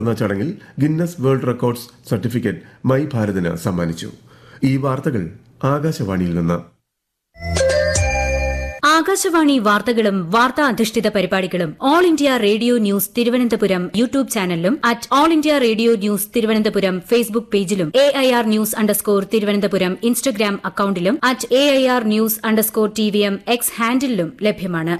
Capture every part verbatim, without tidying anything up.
ചടങ്ങിൽ Guinness world records certificate my ഭാരതിന് സമ്മാനിച്ചു. ഈ വാർത്തകൾ ആകാശവാണിയിൽ നിന്ന്. ആകാശവാണി വാർത്തകളും വാർത്താ അധിഷ്ഠിത പരിപാടികളും all India radio news Thiruvananthapuram YouTube ചാനലിലും at all India radio news Thiruvananthapuram Facebook പേജിലും A I R news underscore Thiruvananthapuram Instagram അക്കൌണ്ടിലും at A I R news underscore T V M X ഹാൻഡിലും ലഭ്യമാണ്.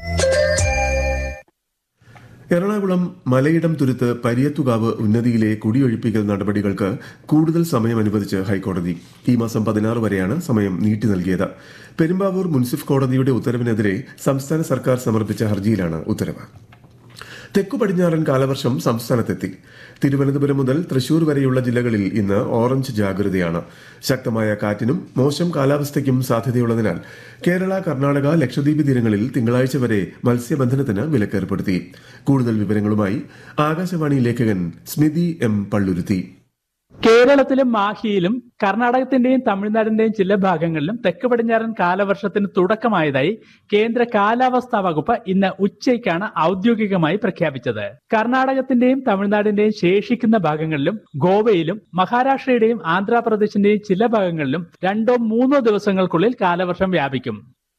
എറണാകുളം മലയിടം തുരുത്ത് പരിയത്തുകാവ് ഉന്നതിയിലെ കുടിയൊഴിപ്പിക്കൽ നടപടികൾക്ക് കൂടുതൽ സമയം അനുവദിച്ച് ഹൈക്കോടതി. ഈ മാസം പതിനാറ് വരെയാണ് സമയം നീട്ടി നൽകിയത്. പെരുമ്പാവൂർ മുൻസിഫ് കോടതിയുടെ ഉത്തരവിനെതിരെ സംസ്ഥാന സർക്കാർ സമർപ്പിച്ച ഹർജിയിലാണ് ഉത്തരവ്. തെക്കു പടിഞ്ഞാറൻ കാലവർഷം സംസ്ഥാനത്തെത്തി. തിരുവനന്തപുരം മുതൽ തൃശൂർ വരെയുള്ള ജില്ലകളിൽ ഇന്ന് ഓറഞ്ച് ജാഗ്രതയാണ്. ശക്തമായ കാറ്റിനും മോശം കാലാവസ്ഥയ്ക്കും സാധ്യതയുള്ളതിനാൽ കേരള, കർണാടക, ലക്ഷദ്വീപ് തീരങ്ങളിൽ തിങ്കളാഴ്ച വരെ മത്സ്യബന്ധനത്തിന് വിലക്കേർപ്പെടുത്തി. കൂടുതൽ വിവരങ്ങളുമായി ആകാശവാണി ലേഖകൻ സ്മിതി എം പള്ളുരുത്തി. കേരളത്തിലും മാഹിയിലും കർണാടകത്തിന്റെയും തമിഴ്നാടിന്റെയും ചില ഭാഗങ്ങളിലും തെക്ക് പടിഞ്ഞാറൻ കാലവർഷത്തിന് തുടക്കമായതായി കേന്ദ്ര കാലാവസ്ഥാ വകുപ്പ് ഇന്ന് ഉച്ചയ്ക്കാണ് ഔദ്യോഗികമായി പ്രഖ്യാപിച്ചത്. കർണാടകത്തിന്റെയും തമിഴ്നാടിന്റെയും ശേഷിക്കുന്ന ഭാഗങ്ങളിലും ഗോവയിലും മഹാരാഷ്ട്രയുടെയും ആന്ധ്രാപ്രദേശിന്റെയും ചില ഭാഗങ്ങളിലും രണ്ടോ മൂന്നോ ദിവസങ്ങൾക്കുള്ളിൽ കാലവർഷം വ്യാപിക്കും.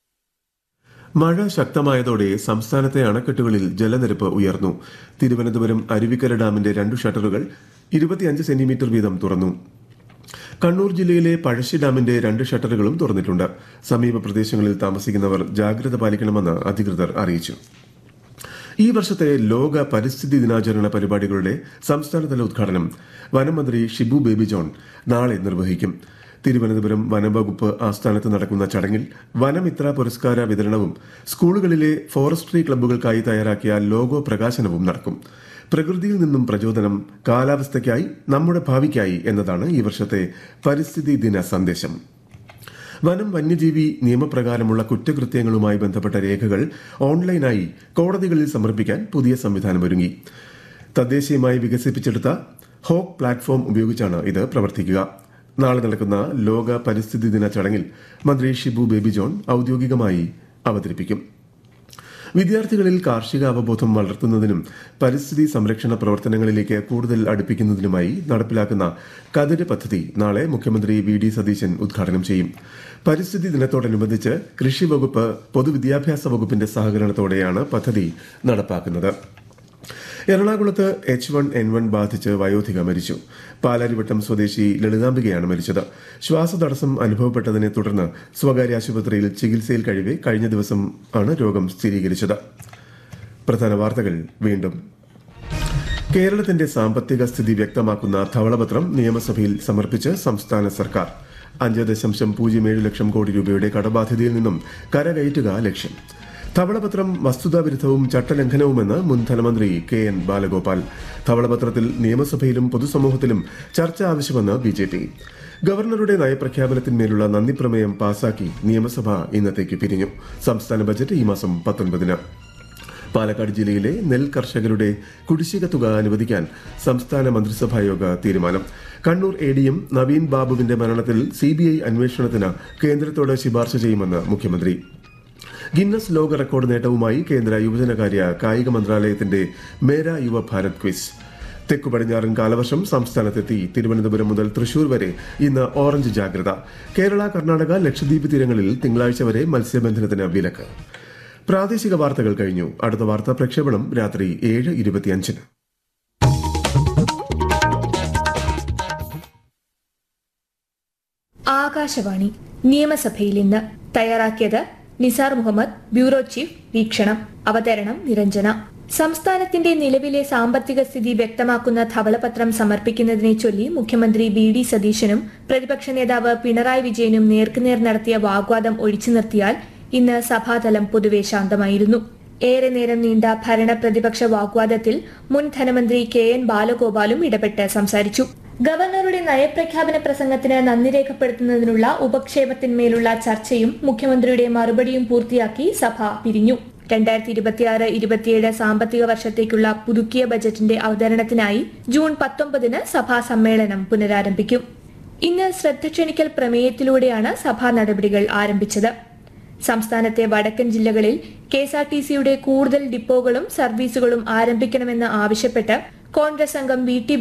മഴ ശക്തമായതോടെ സംസ്ഥാനത്തെ അണക്കെട്ടുകളിൽ ജലനിരപ്പ് ഉയർന്നു. തിരുവനന്തപുരം അരുവിക്കര ഡാമിന്റെ രണ്ടു ഷട്ടറുകൾ ഇരുപത്തിയഞ്ച് സെന്റിമീറ്റർ വീതം തുറന്നു. കണ്ണൂർ ജില്ലയിലെ പഴശ്ശി ഡാമിന്റെ രണ്ട് ഷട്ടറുകളും തുറന്നിട്ടുണ്ട്. സമീപ പ്രദേശങ്ങളിൽ താമസിക്കുന്നവർ ജാഗ്രത പാലിക്കണമെന്ന് അധികൃതർ അറിയിച്ചു. ഈ വർഷത്തെ ലോക പരിസ്ഥിതി ദിനാചരണ പരിപാടികളുടെ സംസ്ഥാനതല ഉദ്ഘാടനം വനം മന്ത്രി ഷിബു ബേബി ജോൺ നാളെ നിർവഹിക്കും. തിരുവനന്തപുരം വനംവകുപ്പ് ആസ്ഥാനത്ത് നടക്കുന്ന ചടങ്ങിൽ വനമിത്ര പുരസ്കാര വിതരണവും സ്കൂളുകളിലെ ഫോറസ്ട്രി ക്ലബ്ബുകൾക്കായി തയ്യാറാക്കിയ ലോഗോ പ്രകാശനവും നടക്കും. പ്രകൃതിയിൽ നിന്നും പ്രചോദനം, കാലാവസ്ഥയ്ക്കായി, നമ്മുടെ ഭാവിക്കായി എന്നതാണ് ഈ വർഷത്തെ പരിസ്ഥിതി ദിന സന്ദേശം. വനം വന്യജീവി നിയമപ്രകാരമുള്ള കുറ്റകൃത്യങ്ങളുമായി ബന്ധപ്പെട്ട രേഖകൾ ഓൺലൈനായി കോടതികളിൽ സമർപ്പിക്കാൻ പുതിയ സംവിധാനമൊരുങ്ങി. തദ്ദേശീയമായി വികസിപ്പിച്ചെടുത്ത ഹോക്ക് പ്ലാറ്റ്ഫോം ഉപയോഗിച്ചാണ് ഇത് പ്രവർത്തിക്കുക. നാളെ നടക്കുന്ന ലോക പരിസ്ഥിതി ദിന ചടങ്ങിൽ മന്ത്രി ഷിബു ബേബി ജോൺ ഔദ്യോഗികമായി അവതരിപ്പിക്കും. വിദ്യാർത്ഥികളിൽ കാർഷിക അവബോധം വളർത്തുന്നതിനും പരിസ്ഥിതി സംരക്ഷണ പ്രവർത്തനങ്ങളിലേക്ക് കൂടുതൽ അടുപ്പിക്കുന്നതിനുമായി നടപ്പിലാക്കുന്ന കതിര് പദ്ധതി നാളെ മുഖ്യമന്ത്രി വി ഡി സതീശൻ ഉദ്ഘാടനം ചെയ്യും. പരിസ്ഥിതി ദിനത്തോടനുബന്ധിച്ച് കൃഷി വകുപ്പ്, പൊതുവിദ്യാഭ്യാസ വകുപ്പിന്റെ സഹകരണത്തോടെയാണ് പദ്ധതി നടപ്പാക്കുന്നത്. എറണാകുളത്ത് എച്ച് വൺ എൻ വൺ ബാധിച്ച് വയോധിക മരിച്ചു. പാലാരിവട്ടം സ്വദേശി ലളിതാംബികയാണ് മരിച്ചത്. ശ്വാസതടസ്സം അനുഭവപ്പെട്ടതിനെ തുടർന്ന് സ്വകാര്യ ആശുപത്രിയിൽ ചികിത്സയിൽ കഴിവെ കഴിഞ്ഞ ദിവസം ആണ് രോഗം സ്ഥിരീകരിച്ചത്. പ്രധാന വാർത്തകൾ വീണ്ടും. കേരളത്തിന്റെ സാമ്പത്തിക സ്ഥിതി വ്യക്തമാക്കുന്ന ധവളപത്രം നിയമസഭയിൽ സമർപ്പിച്ച് സംസ്ഥാന സർക്കാർ. അഞ്ച് ദശാംശം പൂജ്യം ഏഴ് ലക്ഷം കോടി രൂപയുടെ കടബാധ്യതയിൽ നിന്നും കരകയറ്റുക ലക്ഷ്യം. ധവളപത്രം വസ്തുതാവിരുദ്ധവും ചട്ടലംഘനവുമെന്ന് മുൻ ധനമന്ത്രി കെ എൻ ബാലഗോപാൽ. ധവളപത്രത്തിൽ നിയമസഭയിലും പൊതുസമൂഹത്തിലും ചർച്ച ആവശ്യമെന്ന് ബി ജെ പി. ഗവർണറുടെ നയപ്രഖ്യാപനത്തിന്മേലുള്ള നന്ദിപ്രമേയം പാസാക്കി നിയമസഭ ഇന്നത്തേക്ക് പിരിഞ്ഞു. സംസ്ഥാന ബജറ്റ് ഈ മാസം പത്തൊൻപതിന്. പാലക്കാട് ജില്ലയിലെ നെൽ കർഷകരുടെ കുടിശ്ശിക തുക അനുവദിക്കാൻ സംസ്ഥാന മന്ത്രിസഭായോഗ തീരുമാനം. Kannur A D M Naveen ബാബുവിന്റെ മരണത്തിൽ സി ബി ഐ അന്വേഷണത്തിന് കേന്ദ്രത്തോട് ശുപാർശ ചെയ്യുമെന്ന് മുഖ്യമന്ത്രി. ഗിന്നസ് ലോക റെക്കോർഡ് നേട്ടവുമായി കേന്ദ്ര യുവജനകാര്യ കായിക മന്ത്രാലയത്തിന്റെ മേരാ യുവ ഭാരത് ക്വിസ്. തെക്കു പടിഞ്ഞാറൻ കാലവർഷം സംസ്ഥാനത്തെത്തി. തിരുവനന്തപുരം മുതൽ തൃശൂർ വരെ ഇന്ന് ഓറഞ്ച് ജാഗ്രത. കേരള, കർണാടക, ലക്ഷദ്വീപ് തീരങ്ങളിൽ തിങ്കളാഴ്ച വരെ മത്സ്യബന്ധനത്തിന് വിലക്ക്. പ്രാദേശിക വാർത്തകൾ കഴിഞ്ഞു. അടുത്ത വാർത്താ പ്രക്ഷേപണം രാത്രി ഏഴ് ഇരുപത്തിയഞ്ചിന്. ആകാശവാണി. നിയമസഭയിൽ ഇന്ന് തയ്യാറാക്കിയത് നിസാർ മുഹമ്മദ്, ബ്യൂറോ ചീഫ്, വീക്ഷണം. അവതരണം നിരഞ്ജന. സംസ്ഥാനത്തിന്റെ നിലവിലെ സാമ്പത്തിക സ്ഥിതി വ്യക്തമാക്കുന്ന ധവളപത്രം സമർപ്പിക്കുന്നതിനെ ചൊല്ലി മുഖ്യമന്ത്രി വി ഡി സതീശനും പ്രതിപക്ഷ നേതാവ് പിണറായി വിജയനും നേർക്കുനേർ നടത്തിയ വാഗ്വാദം ഒഴിച്ചു നിർത്തിയാൽ ഇന്ന് സഭാതലം പൊതുവെ ശാന്തമായിരുന്നു. ഏറെ നേരം നീണ്ട ഭരണ പ്രതിപക്ഷ വാഗ്വാദത്തിൽ മുൻ ധനമന്ത്രി കെ എൻ ബാലഗോപാലും ഇടപെട്ട് സംസാരിച്ചു. ഗവർണറുടെ നയപ്രഖ്യാപന പ്രസംഗത്തിന് നന്ദി രേഖപ്പെടുത്തുന്നതിനുള്ള ഉപക്ഷേപത്തിന്മേലുള്ള ചർച്ചയും മുഖ്യമന്ത്രിയുടെ മറുപടിയും പൂർത്തിയാക്കി സഭ പിരിഞ്ഞു. രണ്ടായിരത്തി ഇരുപത്തിയാറ് ഇരുപത്തിയേഴ് സാമ്പത്തിക വർഷത്തേക്കുള്ള പുതുക്കിയ ബജറ്റിന്റെ അവതരണത്തിനായി ജൂൺ പത്തൊമ്പതിന് സഭാ സമ്മേളനം പുനരാരംഭിക്കും. ഇന്ന് ശ്രദ്ധ ക്ഷണിക്കൽ പ്രമേയത്തിലൂടെയാണ് സഭാ നടപടികൾ ആരംഭിച്ചത്. സംസ്ഥാനത്തെ വടക്കൻ ജില്ലകളിൽ കെ എസ് ആർ ടി സിയുടെ കൂടുതൽ ഡിപ്പോകളും സർവീസുകളും ആരംഭിക്കണമെന്ന് ആവശ്യപ്പെട്ട് കോൺഗ്രസ് അംഗം വി ടി